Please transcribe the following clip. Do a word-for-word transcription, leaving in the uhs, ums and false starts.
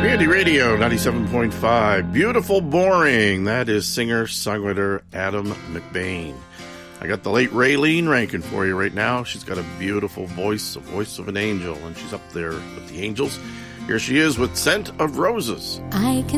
Community Radio ninety-seven point five. Beautiful Boring. That is singer-songwriter Adam McBain. I got the late Raylene Rankin for you right now. She's got a beautiful voice, a voice of an angel, and she's up there with the angels. Here she is with Scent of Roses. I can